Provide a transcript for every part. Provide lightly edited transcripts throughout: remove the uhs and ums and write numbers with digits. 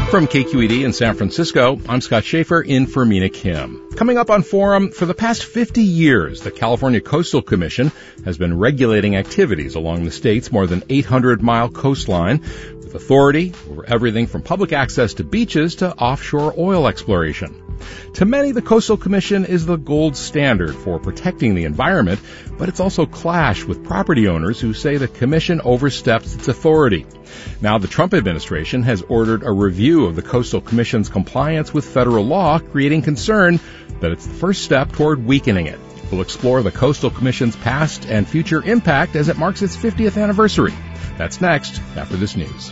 From KQED in San Francisco, I'm Scott Schaefer in for Mina Kim. Coming up on Forum, for the past 50 years, the California Coastal Commission has been regulating activities along the state's more than 800-mile coastline with authority over everything from public access to beaches to offshore oil exploration. To many, the Coastal Commission is the gold standard for protecting the environment, but it's also clashed with property owners who say the Commission oversteps its authority. Now, the Trump administration has ordered a review of the Coastal Commission's compliance with federal law, creating concern that it's the first step toward weakening it. We'll explore the Coastal Commission's past and future impact as it marks its 50th anniversary. That's next, after this news.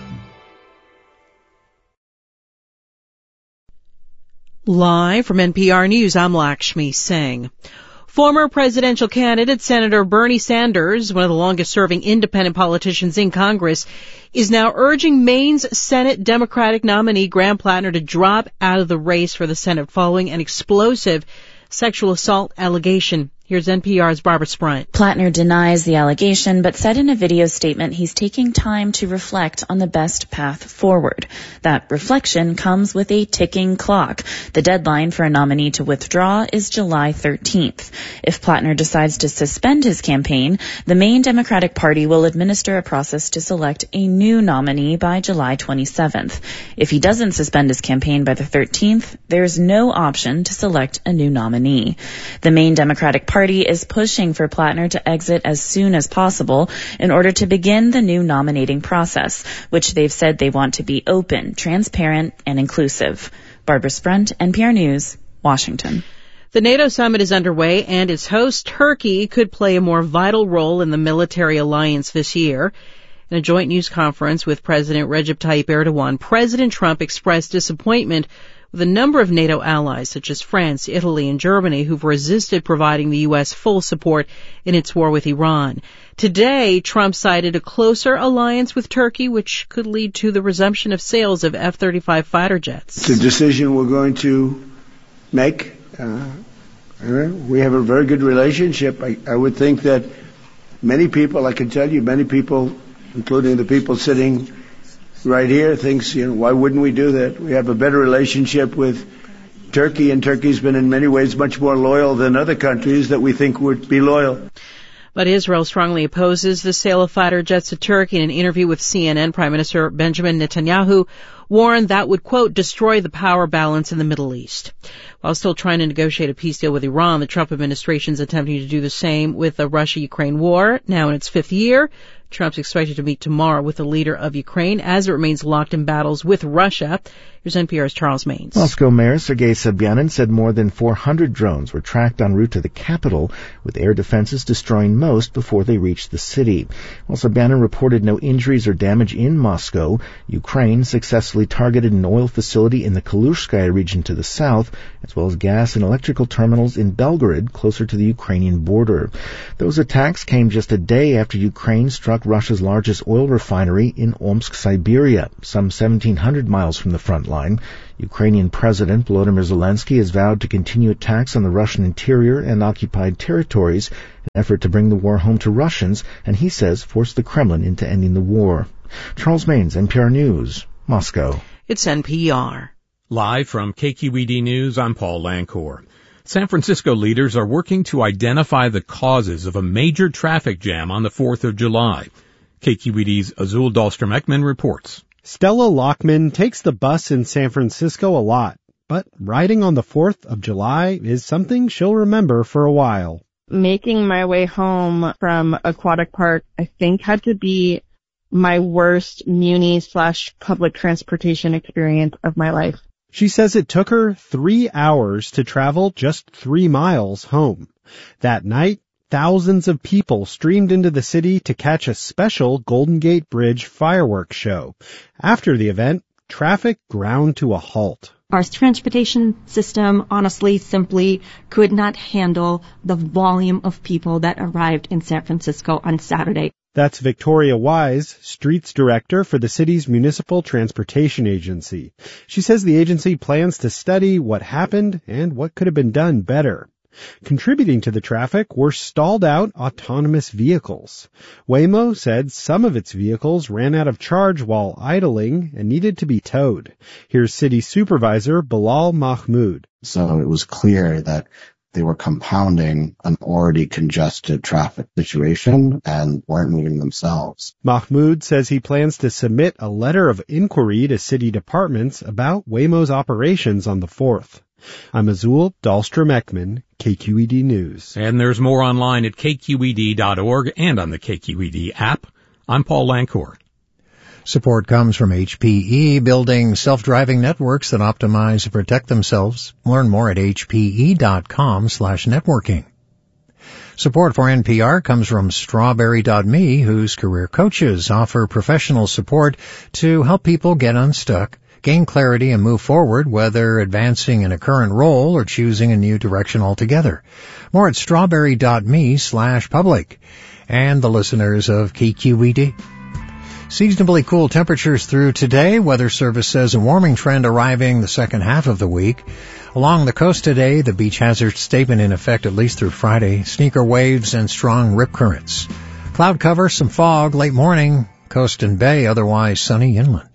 Live from NPR News, I'm Lakshmi Singh. Former presidential candidate Senator Bernie Sanders, one of the longest-serving independent politicians in Congress, is now urging Maine's Senate Democratic nominee Graham Plattner to drop out of the race for the Senate following an explosive sexual assault allegation. Here's NPR's Barbara Sprunt. Plattner denies the allegation, but said in a video statement he's taking time to reflect on the best path forward. That reflection comes with a ticking clock. The deadline for a nominee to withdraw is July 13th. If Plattner decides to suspend his campaign, the Maine Democratic Party will administer a process to select a new nominee by July 27th. If he doesn't suspend his campaign by the 13th, there's no option to select a new nominee. The Maine Democratic Party is pushing for Plattner to exit as soon as possible in order to begin the new nominating process, which they've said they want to be open, transparent, and inclusive. Barbara Sprunt, NPR News, Washington. The NATO summit is underway, and its host, Turkey, could play a more vital role in the military alliance this year. In a joint news conference with President Recep Tayyip Erdogan, President Trump expressed disappointment with a number of NATO allies, such as France, Italy, and Germany, who've resisted providing the U.S. full support in its war with Iran. Today, Trump cited a closer alliance with Turkey, which could lead to the resumption of sales of F-35 fighter jets. It's a decision we're going to make. We have a very good relationship. I would think that many people, I can tell you, many people, including the people sitting right here, thinks, why wouldn't we do that? We have a better relationship with Turkey, and Turkey's been in many ways much more loyal than other countries that we think would be loyal. But Israel strongly opposes the sale of fighter jets to Turkey. In an interview with CNN, Prime Minister Benjamin Netanyahu warned that would, quote, destroy the power balance in the Middle East. While still trying to negotiate a peace deal with Iran, the Trump administration is attempting to do the same with the Russia-Ukraine war, now in its fifth year. Trump's expected to meet tomorrow with the leader of Ukraine as it remains locked in battles with Russia. Here's NPR's Charles Maines. Moscow Mayor Sergei Sobyanin said more than 400 drones were tracked en route to the capital, with air defenses destroying most before they reached the city. While Sobyanin reported no injuries or damage in Moscow, Ukraine successfully targeted an oil facility in the Kalushskaya region to the south, as well as gas and electrical terminals in Belgorod, closer to the Ukrainian border. Those attacks came just a day after Ukraine struck Russia's largest oil refinery in Omsk, Siberia, some 1,700 miles from the front line. Ukrainian President Volodymyr Zelensky has vowed to continue attacks on the Russian interior and occupied territories, an effort to bring the war home to Russians, and he says force the Kremlin into ending the war. Charles Maines, NPR News, Moscow. It's NPR. Live from KQED News, I'm Paul Lancourt. San Francisco leaders are working to identify the causes of a major traffic jam on the 4th of July. KQED's Azul Dahlstrom-Ekman reports. Stella Lockman takes the bus in San Francisco a lot, but riding on the 4th of July is something she'll remember for a while. Making my way home from Aquatic Park, I think, had to be my worst muni/public transportation experience of my life. She says it took her 3 hours to travel just 3 miles home. That night, thousands of people streamed into the city to catch a special Golden Gate Bridge fireworks show. After the event, traffic ground to a halt. Our transportation system, honestly, simply could not handle the volume of people that arrived in San Francisco on Saturday. That's Victoria Wise, Streets Director for the city's Municipal Transportation Agency. She says the agency plans to study what happened and what could have been done better. Contributing to the traffic were stalled-out autonomous vehicles. Waymo said some of its vehicles ran out of charge while idling and needed to be towed. Here's City Supervisor Bilal Mahmoud. So it was clear that they were compounding an already congested traffic situation and weren't moving themselves. Mahmoud says he plans to submit a letter of inquiry to city departments about Waymo's operations on the 4th. I'm Azul Dahlstrom-Ekman, KQED News. And there's more online at kqed.org and on the KQED app. I'm Paul Lancourt. Support comes from HPE, building self-driving networks that optimize and protect themselves. Learn more at hpe.com/networking. Support for NPR comes from Strawberry.me, whose career coaches offer professional support to help people get unstuck, gain clarity, and move forward, whether advancing in a current role or choosing a new direction altogether. More at strawberry.me/public. And the listeners of KQED. Seasonably cool temperatures through today. Weather Service says a warming trend arriving the second half of the week. Along the coast today, the beach hazard statement in effect at least through Friday. Sneaker waves and strong rip currents. Cloud cover, some fog, late morning, coast and bay, otherwise sunny inland.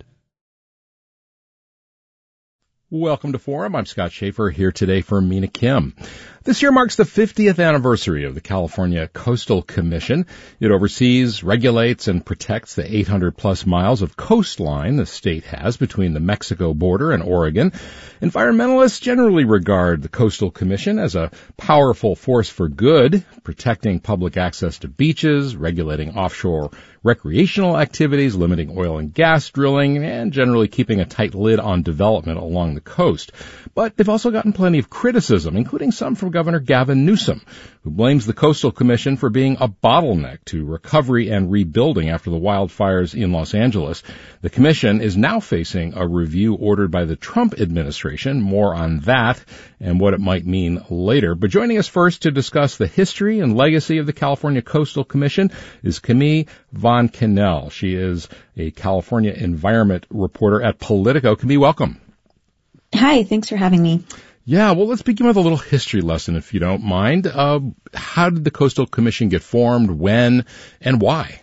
Welcome to Forum. I'm Scott Schaefer here today for Mina Kim. This year marks the 50th anniversary of the California Coastal Commission. It oversees, regulates, and protects the 800-plus miles of coastline the state has between the Mexico border and Oregon. Environmentalists generally regard the Coastal Commission as a powerful force for good, protecting public access to beaches, regulating offshore recreational activities, limiting oil and gas drilling, and generally keeping a tight lid on development along the coast. But they've also gotten plenty of criticism, including some from Governor Gavin Newsom, who blames the Coastal Commission for being a bottleneck to recovery and rebuilding after the wildfires in Los Angeles. The commission is now facing a review ordered by the Trump administration. More on that and what it might mean later. But joining us first to discuss the history and legacy of the California Coastal Commission is Camille Von Kennel. She is a California environment reporter at Politico. Camille, welcome. Hi, thanks for having me. Yeah, well, let's begin with a little history lesson, if you don't mind. How did the Coastal Commission get formed, when, and why?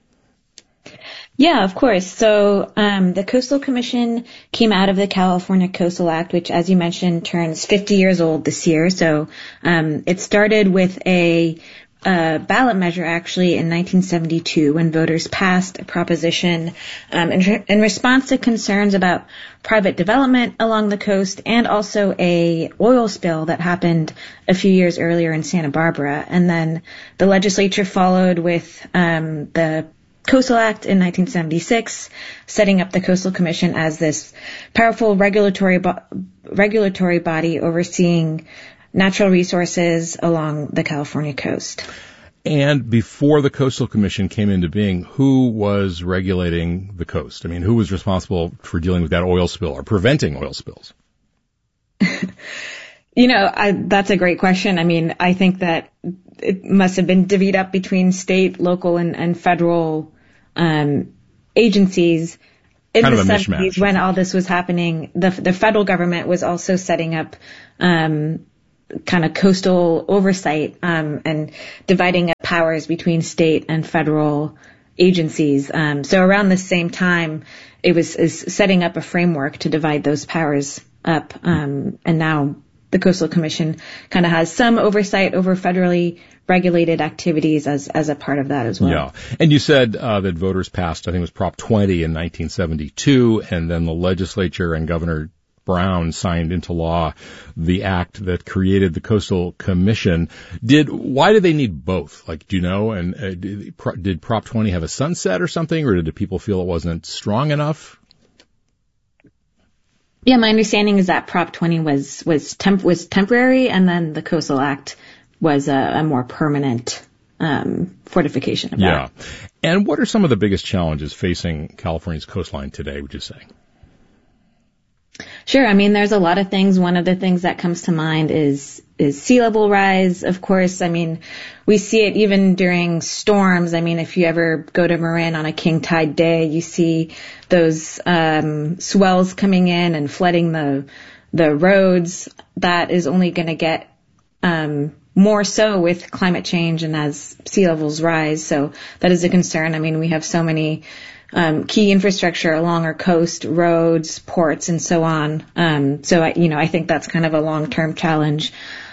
Yeah, of course. So the Coastal Commission came out of the California Coastal Act, which, as you mentioned, turns 50 years old this year. So it started with a ballot measure, actually, in 1972 when voters passed a proposition in response to concerns about private development along the coast and also a oil spill that happened a few years earlier in Santa Barbara. And then the legislature followed with the Coastal Act in 1976, setting up the Coastal Commission as this powerful regulatory body overseeing natural resources along the California coast. And before the Coastal Commission came into being, who was regulating the coast? I mean, who was responsible for dealing with that oil spill or preventing oil spills? That's a great question. I mean, I think that it must have been divvied up between state, local, and federal agencies. In kind the of a 70s, mishmash. when all this was happening, the federal government was also setting up kind of coastal oversight and dividing up powers between state and federal agencies. So around the same time, it was setting up a framework to divide those powers up. And now the Coastal Commission kind of has some oversight over federally regulated activities as a part of that as well. Yeah. And you said that voters passed, I think it was Prop 20 in 1972, and then the legislature and Governor Brown signed into law the act that created the Coastal Commission. Why did they need both? Like, do you know? And did Prop 20 have a sunset or something, or did people feel it wasn't strong enough? Yeah, my understanding is that Prop 20 was temporary, and then the Coastal Act was a more permanent fortification of that. Yeah. And what are some of the biggest challenges facing California's coastline today, would you say? Sure. I mean, there's a lot of things. One of the things that comes to mind is sea level rise, of course. I mean, we see it even during storms. I mean, if you ever go to Marin on a king tide day, you see those swells coming in and flooding the roads. That is only going to get more so with climate change and as sea levels rise. So that is a concern. I mean, we have so many key infrastructure along our coast, roads, ports, and so on. So I think that's kind of a long-term challenge.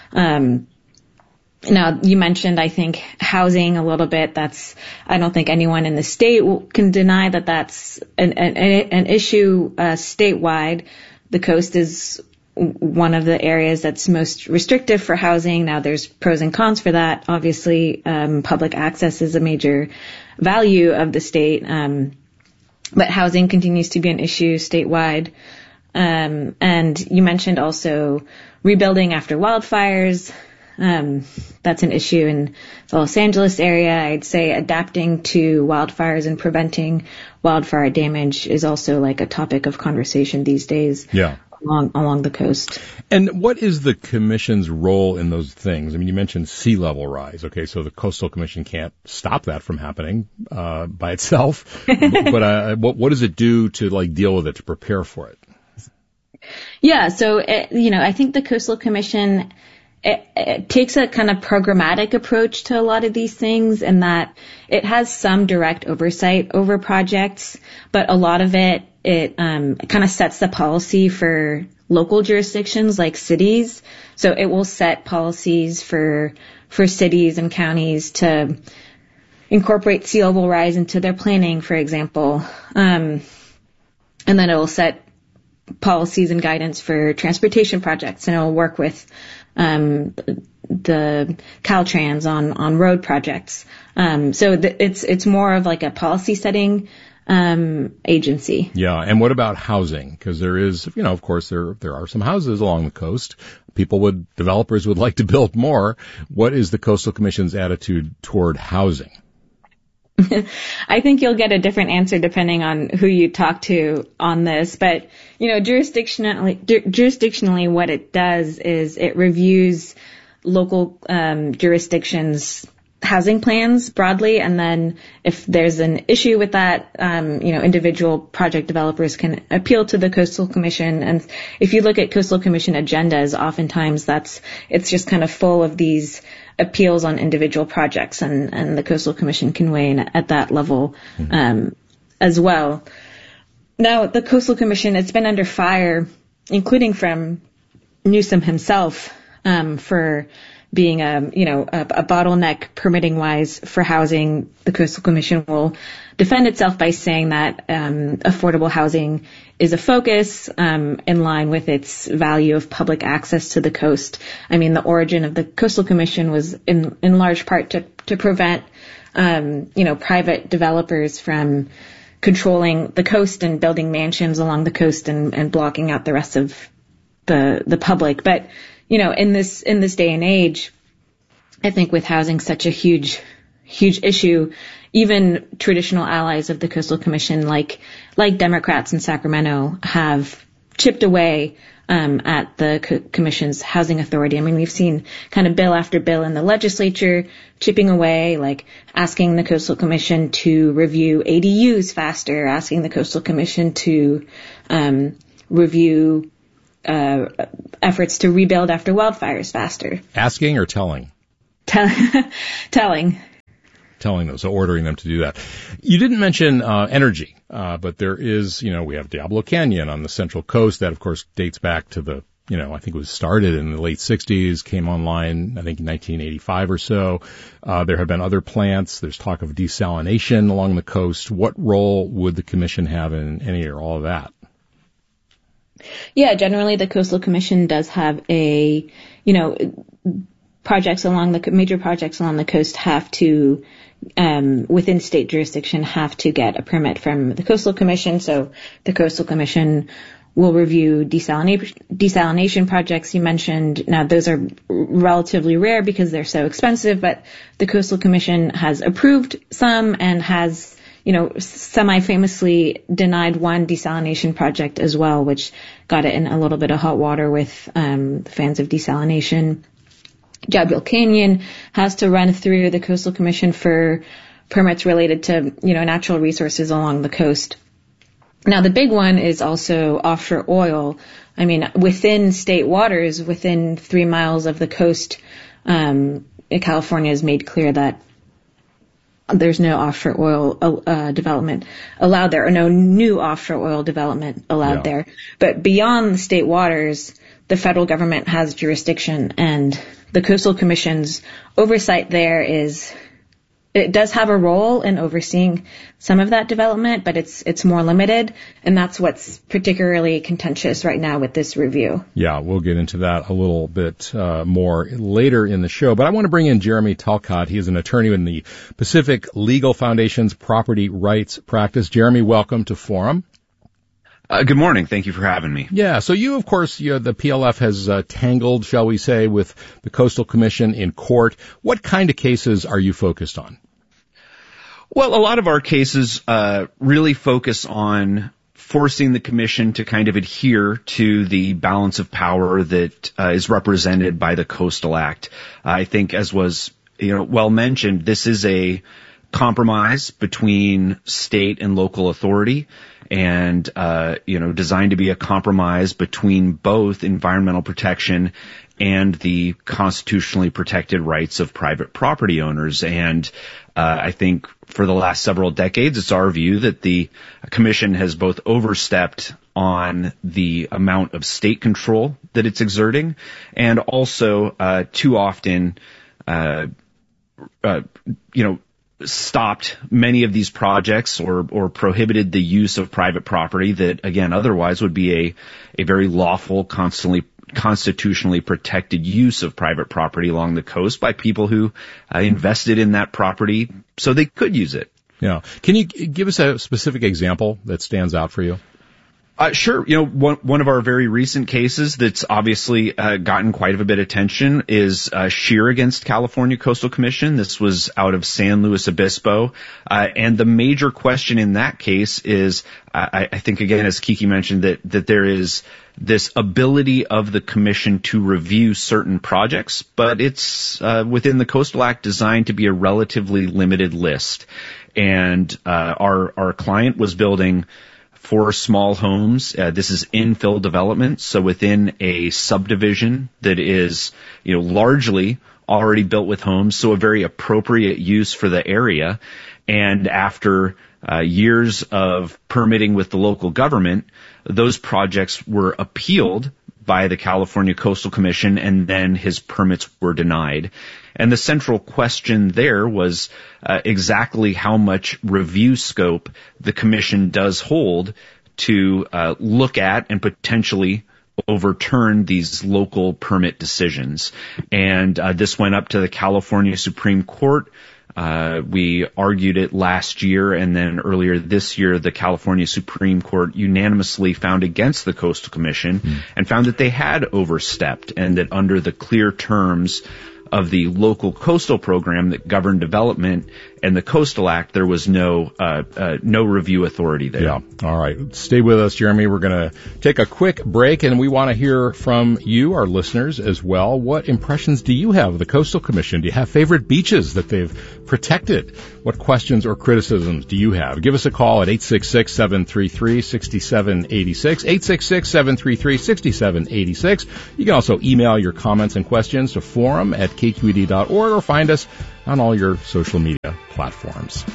Now, you mentioned, I think, housing a little bit. I don't think anyone in the state can deny that that's an issue statewide. The coast is one of the areas that's most restrictive for housing. Now, there's pros and cons for that. Obviously, public access is a major value of the state, but housing continues to be an issue statewide. And you mentioned also rebuilding after wildfires. That's an issue in the Los Angeles area. I'd say adapting to wildfires and preventing wildfire damage is also like a topic of conversation these days. Yeah. Along the coast. And what is the commission's role in those things? I mean, you mentioned sea level rise. Okay, so the Coastal Commission can't stop that from happening by itself. But what does it do to deal with it, to prepare for it? Yeah, so I think the Coastal Commission it takes a kind of programmatic approach to a lot of these things, in that it has some direct oversight over projects, but a lot of it kind of sets the policy for local jurisdictions like cities. So it will set policies for cities and counties to incorporate sea level rise into their planning, for example. And then it will set policies and guidance for transportation projects, and it will work with the Caltrans on road projects. So it's more of like a policy setting agency. Yeah. And what about housing? Because there is, of course, there are some houses along the coast. Developers would like to build more. What is the Coastal Commission's attitude toward housing? I think you'll get a different answer depending on who you talk to on this. But, jurisdictionally, what it does is it reviews local jurisdictions' housing plans broadly, and then if there's an issue with that, individual project developers can appeal to the Coastal Commission. And if you look at Coastal Commission agendas, oftentimes it's just kind of full of these appeals on individual projects, and the Coastal Commission can weigh in at that level as well. Now, the Coastal Commission, it's been under fire, including from Newsom himself, for being a bottleneck permitting wise for housing. The Coastal Commission will defend itself by saying that affordable housing is a focus in line with its value of public access to the coast. I mean, the origin of the Coastal Commission was in large part to prevent private developers from controlling the coast and building mansions along the coast and blocking out the rest of the public. But in this day and age, I think with housing such a huge issue, even traditional allies of the Coastal Commission, like Democrats in Sacramento, have chipped away at the Commission's housing authority. I mean, we've seen kind of bill after bill in the legislature chipping away, like asking the Coastal Commission to review ADUs faster, asking the Coastal Commission to review efforts to rebuild after wildfires faster. Asking or telling? Telling. Telling them, so ordering them to do that. You didn't mention energy, but there is, we have Diablo Canyon on the Central Coast that, of course, dates back to the, I think it was started in the late 60s, came online, I think, in 1985 or so. There have been other plants. There's talk of desalination along the coast. What role would the Commission have in any or all of that? Yeah, generally the Coastal Commission does have major projects along the coast have to, within state jurisdiction, have to get a permit from the Coastal Commission. So the Coastal Commission will review desalination projects you mentioned. Now, those are relatively rare because they're so expensive, but the Coastal Commission has approved some and has, semi-famously denied one desalination project as well, which got it in a little bit of hot water with fans of desalination. Diablo Canyon has to run through the Coastal Commission for permits related to, natural resources along the coast. Now, the big one is also offshore oil. I mean, within state waters, within 3 miles of the coast, California has made clear that there's no offshore oil development allowed there, or no new offshore oil development allowed there. But beyond the state waters, the federal government has jurisdiction, and the Coastal Commission's oversight there it does have a role in overseeing some of that development, but it's more limited, and that's what's particularly contentious right now with this review. Yeah, we'll get into that a little bit more later in the show, but I want to bring in Jeremy Talcott. He is an attorney in the Pacific Legal Foundation's property rights practice. Jeremy, welcome to Forum. Good morning. Thank you for having me. Yeah, so you, of course, the PLF has tangled, shall we say, with the Coastal Commission in court. What kind of cases are you focused on? Well, a lot of our cases really focus on forcing the commission to kind of adhere to the balance of power that is represented by the Coastal Act. I think, as was well mentioned, this is a compromise between state and local authority, and designed to be a compromise between both environmental protection and the constitutionally protected rights of private property owners. And I think for the last several decades, it's our view that the commission has both overstepped on the amount of state control that it's exerting, and also too often, stopped many of these projects or prohibited the use of private property that, again, otherwise would be a very lawful, constitutionally protected use of private property along the coast by people who invested in that property so they could use it. Yeah. Can you give us a specific example that stands out for you? Sure. One of our very recent cases that's obviously gotten quite a bit of attention is Scheer against California Coastal Commission. This was out of San Luis Obispo. And the major question in that case is, I think, again, as Kiki mentioned, that there is this ability of the commission to review certain projects, but it's within the Coastal Act designed to be a relatively limited list. And our client was building 4 small homes. This is infill development, so within a subdivision that is, largely already built with homes, so a very appropriate use for the area. And after years of permitting with the local government, those projects were appealed by the California Coastal Commission, and then his permits were denied. And the central question there was exactly how much review scope the commission does hold to look at and potentially overturn these local permit decisions. And this went up to the California Supreme Court. We argued it last year, and then earlier this year, the California Supreme Court unanimously found against the Coastal Commission and found that they had overstepped, and that under the clear terms of the local coastal program that governed development and the Coastal Act, there was no review authority there. Yeah. All right. Stay with us, Jeremy. We're going to take a quick break, and we want to hear from you, our listeners, as well. What impressions do you have of the Coastal Commission? Do you have favorite beaches that they've protected? What questions or criticisms do you have? Give us a call at 866-733-6786, 866-733-6786. You can also email your comments and questions to forum@kqed.org, or find us on all your social media platforms.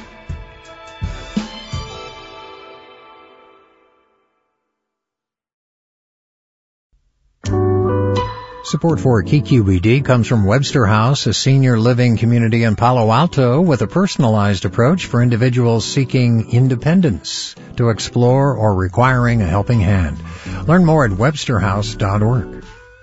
Support for KQED comes from Webster House, a senior living community in Palo Alto with a personalized approach for individuals seeking independence, to explore, or requiring a helping hand. Learn more at websterhouse.org.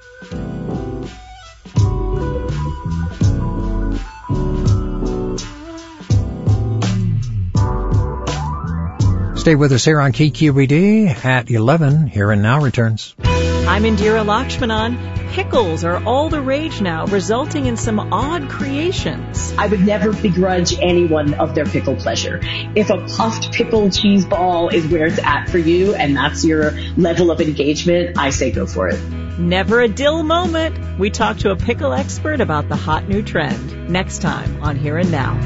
Stay with us here on KQED at 11. Here and Now returns. I'm Indira Lakshmanan. Pickles are all the rage now, resulting in some odd creations. I would never begrudge anyone of their pickle pleasure. If a puffed pickle cheese ball is where it's at for you and that's your level of engagement, I say go for it. Never a dill moment. We talk to a pickle expert about the hot new trend. Next time on Here and Now.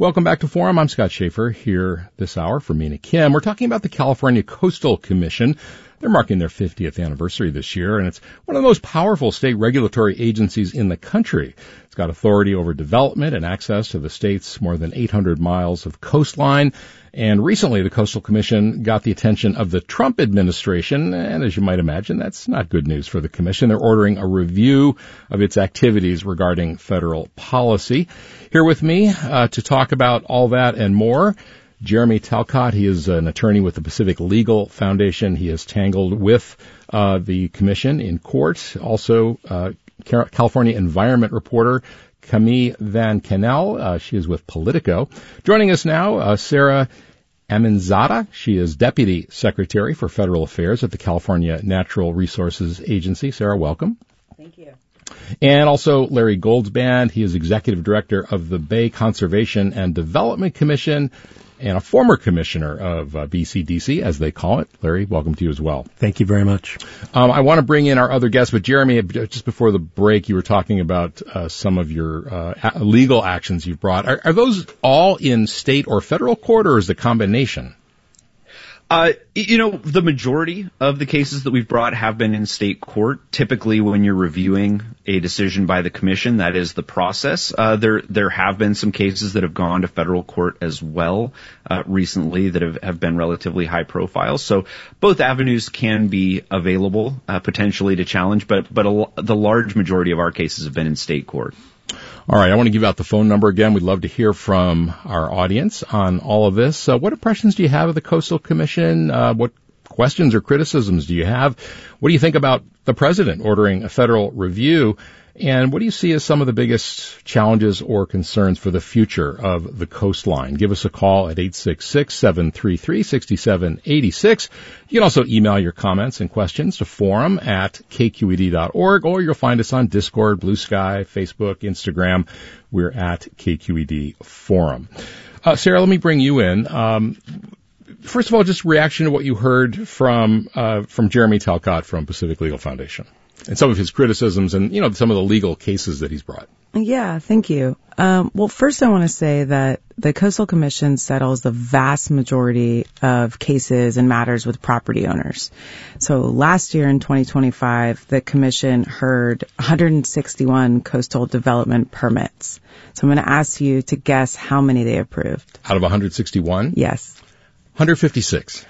Welcome back to Forum. I'm Scott Schaefer here this hour for Mina Kim. We're talking about the California Coastal Commission. They're marking their 50th anniversary this year, and it's one of the most powerful state regulatory agencies in the country. It's got authority over development and access to the state's more than 800 miles of coastline. And recently, the Coastal Commission got the attention of the Trump administration, and as you might imagine, that's not good news for the Commission. They're ordering a review of its activities regarding federal policy. Here with me to talk about all that and more, Jeremy Talcott. He is an attorney with the Pacific Legal Foundation. He is tangled with the Commission in court. Also, California Environment Reporter Camille Van Canel. She is with Politico. Joining us now, Sarah Aminzada. She is Deputy Secretary for Federal Affairs at the California Natural Resources Agency. Sarah, welcome. Thank you. And also Larry Goldsband. He is Executive Director of the Bay Conservation and Development Commission and a former commissioner of BCDC, as they call it. Larry, welcome to you as well. Thank you very much. I want to bring in our other guests, but Jeremy, just before the break, you were talking about some of your legal actions you've brought. Are those all in state or federal court, or is it a combination? The majority of the cases that we've brought have been in state court. Typically, when you're reviewing a decision by the commission, that is the process. There have been some cases that have gone to federal court as well recently that have been relatively high profile. So both avenues can be available potentially to challenge, but the large majority of our cases have been in state court. All right, I want to give out the phone number again. We'd love to hear from our audience on all of this. What impressions do you have of the Coastal Commission? What questions or criticisms do you have? What do you think about the president ordering a federal review? And what do you see as some of the biggest challenges or concerns for the future of the coastline? Give us a call at 866-733-6786. You can also email your comments and questions to forum@kqed.org, or you'll find us on Discord, Blue Sky, Facebook, Instagram. We're at KQED Forum. Sarah, let me bring you in. First of all, just reaction to what you heard from Jeremy Talcott from Pacific Legal Foundation, and some of his criticisms and, some of the legal cases that he's brought. Yeah, thank you. Well, first I want to say that the Coastal Commission settles the vast majority of cases and matters with property owners. So last year in 2025, the Commission heard 161 coastal development permits. So I'm going to ask you to guess how many they approved. Out of 161? Yes. 156.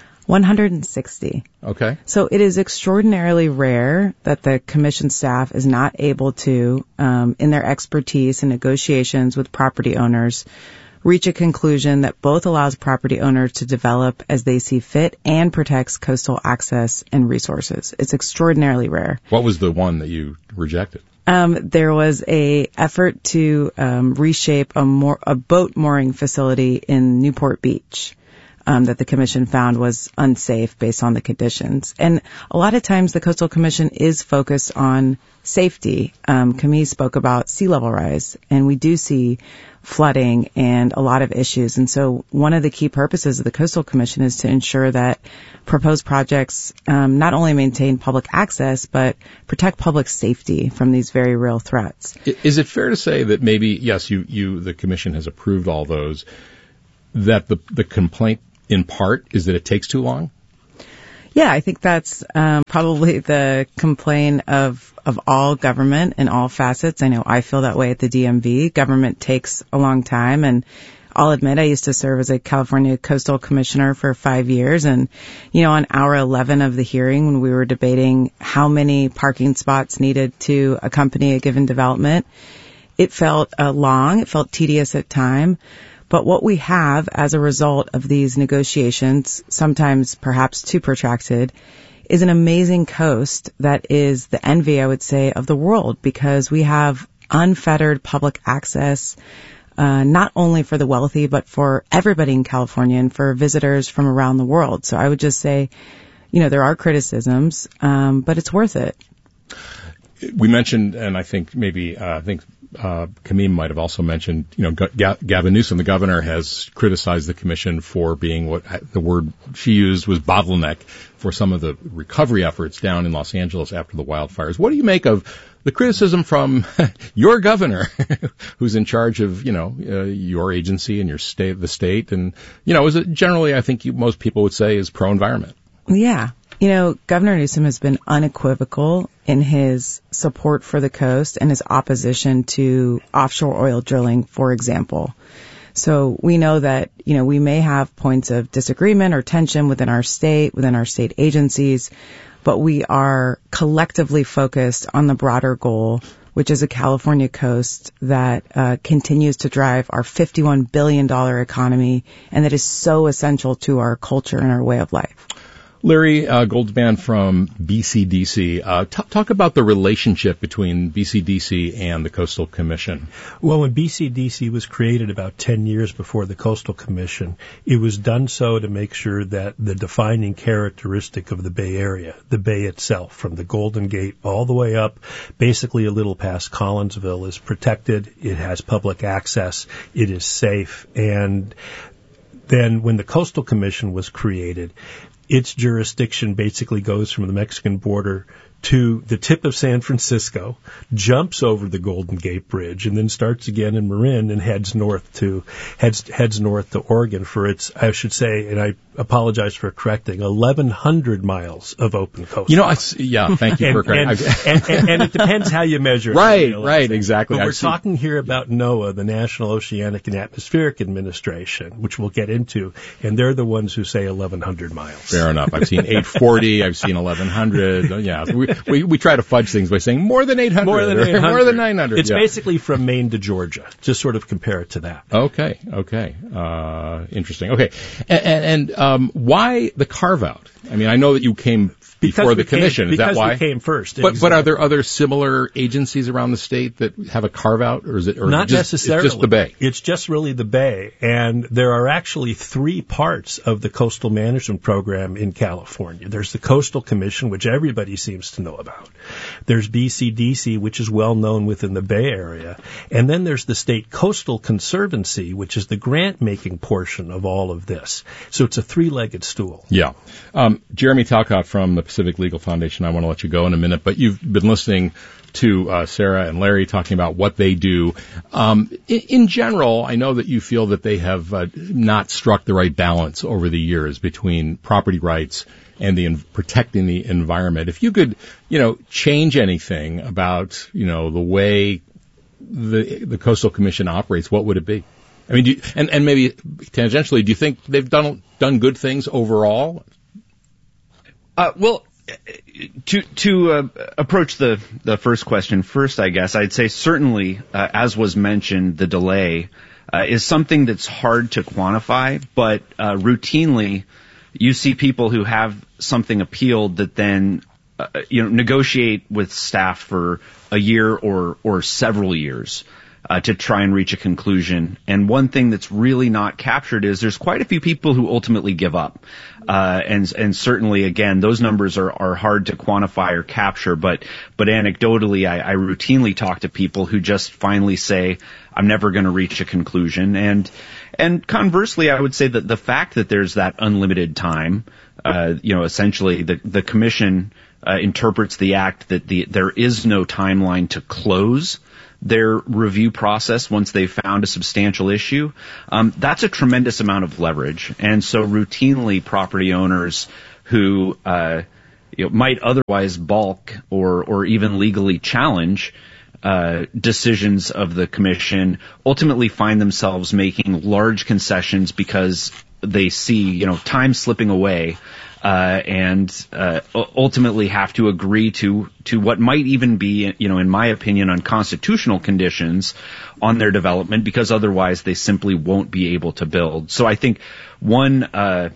160. Okay. So it is extraordinarily rare that the commission staff is not able to, in their expertise and negotiations with property owners, reach a conclusion that both allows property owners to develop as they see fit and protects coastal access and resources. It's extraordinarily rare. What was the one that you rejected? There was a effort to reshape a boat mooring facility in Newport Beach. That the commission found was unsafe based on the conditions. And a lot of times the Coastal Commission is focused on safety. Camille spoke about sea level rise, and we do see flooding and a lot of issues. And so one of the key purposes of the Coastal Commission is to ensure that proposed projects not only maintain public access, but protect public safety from these very real threats. Is it fair to say that maybe, yes, the commission has approved all those, that the complaint in part is that it takes too long? Yeah, I think that's probably the complaint of all government in all facets. I know I feel that way at the DMV. Government takes a long time, and I'll admit I used to serve as a California Coastal Commissioner for 5 years, and on hour 11 of the hearing, when we were debating how many parking spots needed to accompany a given development, it felt long, it felt tedious at time. But what we have as a result of these negotiations, sometimes perhaps too protracted, is an amazing coast that is the envy, I would say, of the world, because we have unfettered public access, not only for the wealthy, but for everybody in California and for visitors from around the world. So I would just say, there are criticisms, but it's worth it. We mentioned, and I think Kamim might have also mentioned, Gavin Newsom, the governor, has criticized the commission for being what the word she used was bottleneck for some of the recovery efforts down in Los Angeles after the wildfires. What do you make of the criticism from your governor, who's in charge of, your agency and the state, and, is it generally, I think most people would say, is pro-environment? Yeah. Governor Newsom has been unequivocal in his support for the coast and his opposition to offshore oil drilling, for example. So we know that, we may have points of disagreement or tension within our state agencies, but we are collectively focused on the broader goal, which is a California coast that continues to drive our $51 billion economy and that is so essential to our culture and our way of life. Larry Goldsman from BCDC. Talk about the relationship between BCDC and the Coastal Commission. Well, when BCDC was created about 10 years before the Coastal Commission, it was done so to make sure that the defining characteristic of the Bay Area, the Bay itself, from the Golden Gate all the way up, basically a little past Collinsville, is protected. It has public access. It is safe. And then when the Coastal Commission was created, its jurisdiction basically goes from the Mexican border to the tip of San Francisco, jumps over the Golden Gate Bridge, and then starts again in Marin and heads north to Oregon for its, I should say, and I apologize for correcting, 1,100 miles of open coast. Thank you for correcting. And it depends how you measure it. Right, exactly. But we're talking here about NOAA, the National Oceanic and Atmospheric Administration, which we'll get into, and they're the ones who say 1,100 miles. Fair enough. I've seen 840, I've seen 1,100. Yeah, we try to fudge things by saying more than 800. More than 900. It's basically from Maine to Georgia. Just sort of compare it to that. Okay. Interesting. Okay. And why the carve-out? I mean, I know that you came before the commission. Is that why? Because we came first. But are there other similar agencies around the state that have a carve-out, or is it not necessarily? It's just the Bay. It's just really the Bay, and there are actually three parts of the coastal management program in California. There's the Coastal Commission, which everybody seems to know about. There's BCDC, which is well known within the Bay Area, and then there's the State Coastal Conservancy, which is the grant-making portion of all of this. So it's a three-legged stool. Yeah. Jeremy Talcott from the Pacific Legal Foundation, I want to let you go in a minute, but you've been listening to Sarah and Larry talking about what they do. In general, I know that you feel that they have not struck the right balance over the years between property rights and protecting the environment. If you could, change anything about, the way the Coastal Commission operates, what would it be? I mean, and maybe tangentially, do you think they've done good things overall? Well, to approach the first question first, I guess I'd say certainly, as was mentioned, the delay is something that's hard to quantify, but routinely you see people who have something appealed that then negotiate with staff for a year or several years to try and reach a conclusion. And one thing that's really not captured is there's quite a few people who ultimately give up. And certainly, again, those numbers are hard to quantify or capture, but anecdotally, I routinely talk to people who just finally say, I'm never going to reach a conclusion. And conversely, I would say that the fact that there's that unlimited time, essentially the commission interprets the act that there is no timeline to close their review process once they've found a substantial issue. That's a tremendous amount of leverage. And so routinely property owners who might otherwise balk or even legally challenge decisions of the commission ultimately find themselves making large concessions because they see time slipping away and ultimately have to agree to what might even be, in my opinion, unconstitutional conditions on their development, because otherwise they simply won't be able to build. So I think one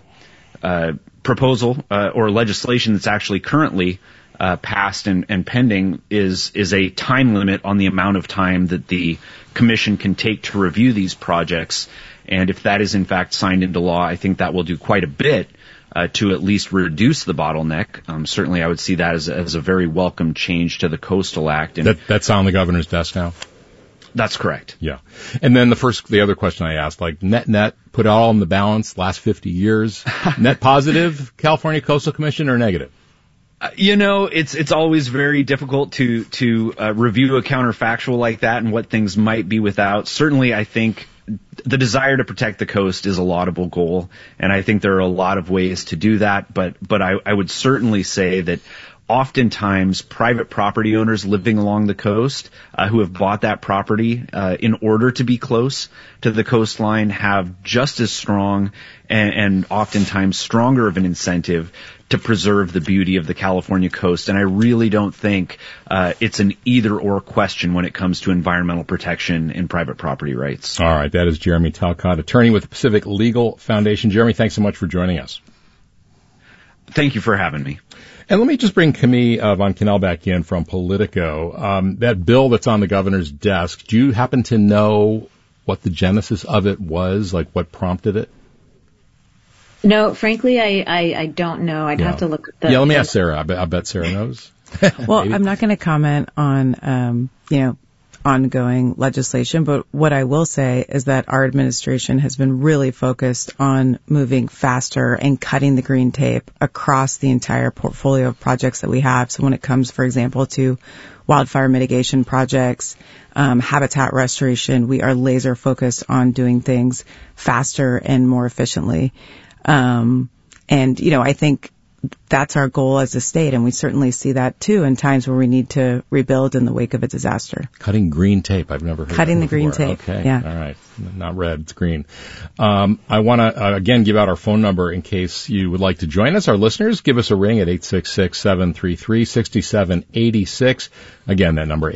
proposal or legislation that's actually currently passed and pending is a time limit on the amount of time that the commission can take to review these projects. And if that is in fact signed into law, I think that will do quite a bit to at least reduce the bottleneck. Certainly I would see that as a very welcome change to the Coastal Act. And that's on the governor's desk now? That's correct. Yeah. And then the other question I asked, like net, put it all in the balance, last 50 years, net positive, California Coastal Commission, or negative? It's always very difficult to review a counterfactual like that and what things might be without. Certainly, I think the desire to protect the coast is a laudable goal, and I think there are a lot of ways to do that. But I would certainly say that oftentimes private property owners living along the coast who have bought that property in order to be close to the coastline have just as strong and oftentimes stronger of an incentive to preserve the beauty of the California coast. And I really don't think it's an either-or question when it comes to environmental protection and private property rights. All right. That is Jeremy Talcott, attorney with the Pacific Legal Foundation. Jeremy, thanks so much for joining us. Thank you for having me. And let me just bring Camille Von Cannell back in from Politico. That bill that's on the governor's desk, do you happen to know what the genesis of it was, like what prompted it? No, frankly, I don't know. I'd have to look at the... Yeah, let me ask Sarah. I bet Sarah knows. Well, I'm not going to comment on, ongoing legislation, but what I will say is that our administration has been really focused on moving faster and cutting the green tape across the entire portfolio of projects that we have. So when it comes, for example, to wildfire mitigation projects, habitat restoration, we are laser focused on doing things faster and more efficiently. I think that's our goal as a state, and we certainly see that too in times where we need to rebuild in the wake of a disaster. Cutting green tape. I've never heard of that Cutting the before. green tape. Okay. Yeah. All right. Not red, it's green. I want to, again, give out our phone number in case you would like to join us. Our listeners, give us a ring at 866-733-6786. Again, that number,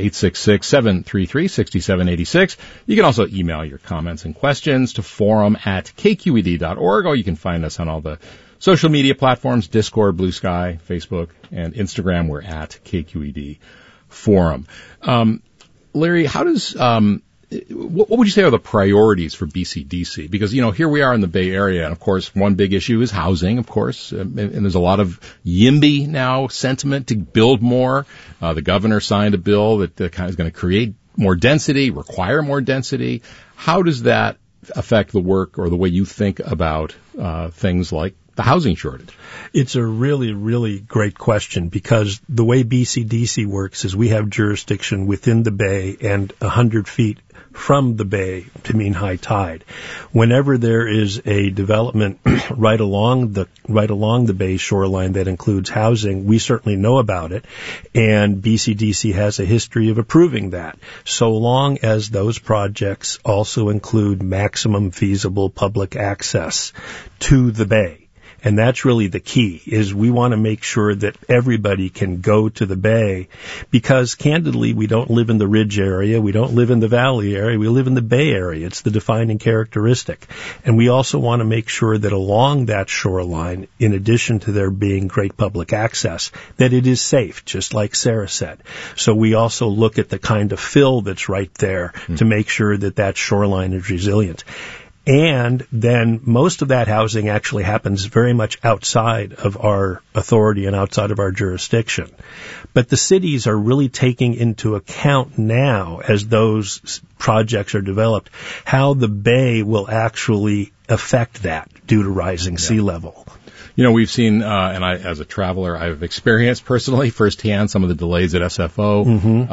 866-733-6786. You can also email your comments and questions to forum@kqed.org, or you can find us on all the social media platforms, Discord, Blue Sky, Facebook, and Instagram. We're at KQED Forum. Larry, how does, what would you say are the priorities for BCDC? Because, here we are in the Bay Area, and of course, one big issue is housing, of course, and there's a lot of YIMBY now sentiment to build more. The governor signed a bill that kind of is going to create more density, require more density. How does that affect the work or the way you think about things like the housing shortage? It's a really, really great question, because the way BCDC works is we have jurisdiction within the bay and 100 feet from the bay to mean high tide. Whenever there is a development right along the bay shoreline that includes housing, we certainly know about it, and BCDC has a history of approving that, so long as those projects also include maximum feasible public access to the bay. And that's really the key, is we want to make sure that everybody can go to the bay, because candidly, we don't live in the ridge area, we don't live in the valley area, we live in the bay area. It's the defining characteristic. And we also want to make sure that along that shoreline, in addition to there being great public access, that it is safe, just like Sarah said. So we also look at the kind of fill that's right there to make sure that that shoreline is resilient. And then most of that housing actually happens very much outside of our authority and outside of our jurisdiction. But the cities are really taking into account now, as those projects are developed, how the bay will actually affect that due to rising sea level. We've seen, and I, as a traveler, I've experienced personally firsthand some of the delays at SFO.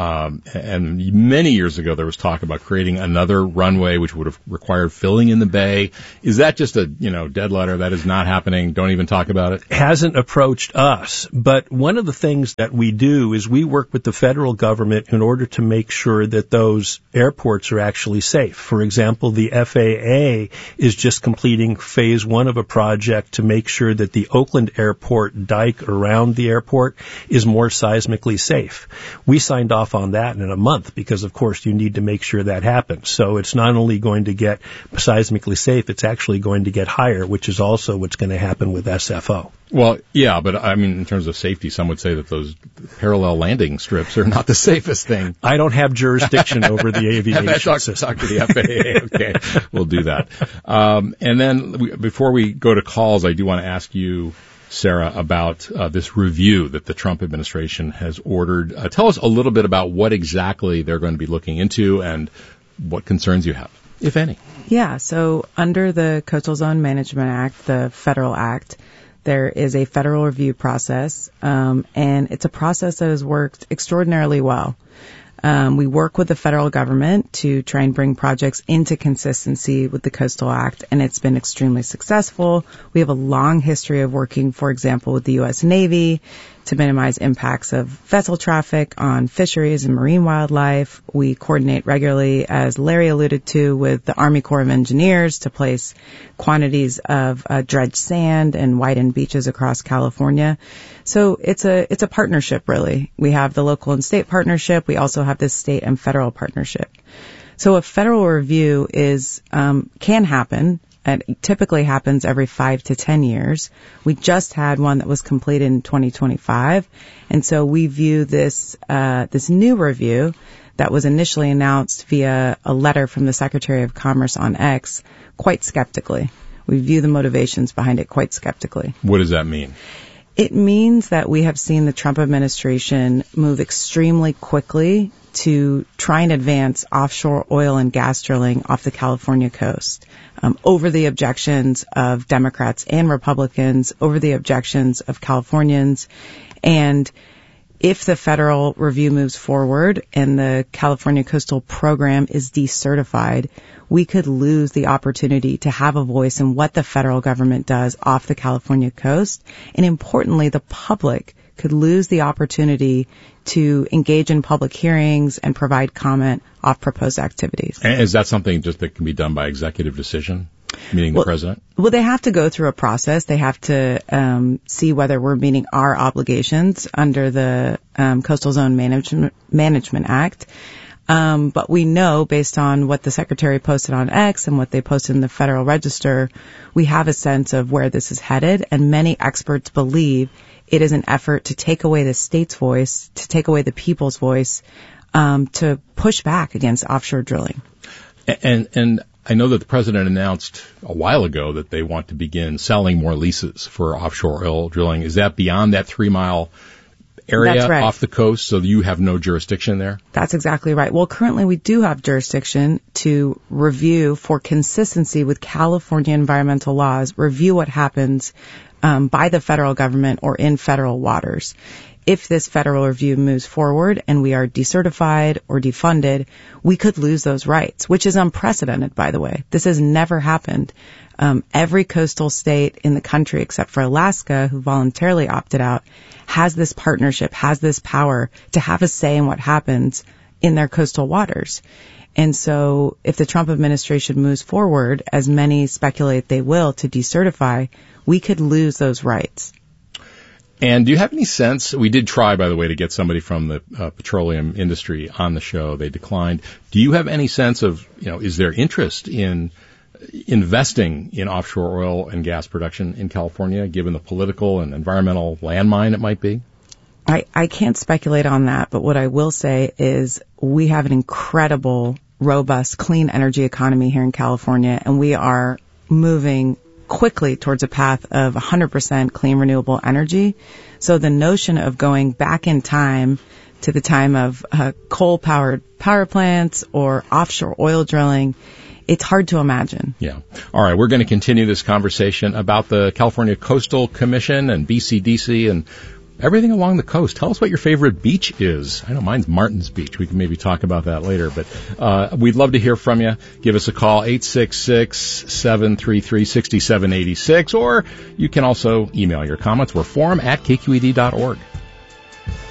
And many years ago, there was talk about creating another runway, which would have required filling in the bay. Is that just a, dead letter? That is not happening. Don't even talk about it. Hasn't approached us. But one of the things that we do is we work with the federal government in order to make sure that those airports are actually safe. For example, the FAA is just completing phase 1 of a project to make sure that the Oakland Airport dike around the airport is more seismically safe. We signed off on that in a month because, of course, you need to make sure that happens. So it's not only going to get seismically safe, it's actually going to get higher, which is also what's going to happen with SFO. Well, yeah, but I mean, in terms of safety, some would say that those parallel landing strips are not the safest thing. I don't have jurisdiction over the aviation system. Talk to the FAA. Okay, we'll do that. And then before we go to calls, I do want to ask you, Sarah, about this review that the Trump administration has ordered. Tell us a little bit about what exactly they're going to be looking into and what concerns you have, if any. Yeah, so under the Coastal Zone Management Act, the federal act, there is a federal review process, and it's a process that has worked extraordinarily well. We work with the federal government to try and bring projects into consistency with the Coastal Act, and it's been extremely successful. We have a long history of working, for example, with the U.S. Navy to minimize impacts of vessel traffic on fisheries and marine wildlife. We coordinate regularly, as Larry alluded to, with the Army Corps of Engineers to place quantities of dredged sand and widen beaches across California. So it's a partnership, really. We have the local and state partnership. We also have this state and federal partnership. So a federal review can happen. It typically happens every 5 to 10 years. We just had one that was completed in 2025. And so we view this new review that was initially announced via a letter from the Secretary of Commerce on X quite skeptically. We view the motivations behind it quite skeptically. What does that mean? It means that we have seen the Trump administration move extremely quickly to try and advance offshore oil and gas drilling off the California coast, over the objections of Democrats and Republicans, over the objections of Californians. And if the federal review moves forward and the California Coastal Program is decertified, we could lose the opportunity to have a voice in what the federal government does off the California coast. And importantly, the public could lose the opportunity to engage in public hearings and provide comment off proposed activities. And is that something just that can be done by executive decision, meaning the president? Well, they have to go through a process. They have to see whether we're meeting our obligations under the Coastal Zone Management Act. But we know, based on what the Secretary posted on X and what they posted in the Federal Register, we have a sense of where this is headed, and many experts believe it is an effort to take away the state's voice, to take away the people's voice, to push back against offshore drilling. And I know that the president announced a while ago that they want to begin selling more leases for offshore oil drilling. Is that beyond that 3-mile area off the coast, so you have no jurisdiction there? That's exactly right. Well, currently we do have jurisdiction to review, for consistency with California environmental laws, review what happens by the federal government or in federal waters. If this federal review moves forward and we are decertified or defunded, we could lose those rights, which is unprecedented, by the way. This has never happened. Every coastal state in the country, except for Alaska, who voluntarily opted out, has this partnership, has this power to have a say in what happens in their coastal waters. And so if the Trump administration moves forward, as many speculate they will, to decertify, we could lose those rights. And do you have any sense, we did try, by the way, to get somebody from the petroleum industry on the show. They declined. Do you have any sense of, is there interest in investing in offshore oil and gas production in California, given the political and environmental landmine it might be? I can't speculate on that, but what I will say is we have an incredible, robust, clean energy economy here in California, and we are moving quickly towards a path of 100% clean renewable energy. So the notion of going back in time to the time of coal-powered power plants or offshore oil drilling, it's hard to imagine. Yeah. All right. We're going to continue this conversation about the California Coastal Commission and BCDC and everything along the coast. Tell us what your favorite beach is. I know mine's Martin's Beach. We can maybe talk about that later, but we'd love to hear from you. Give us a call, 866-733-6786, or you can also email your comments. We're forum@kqed.org.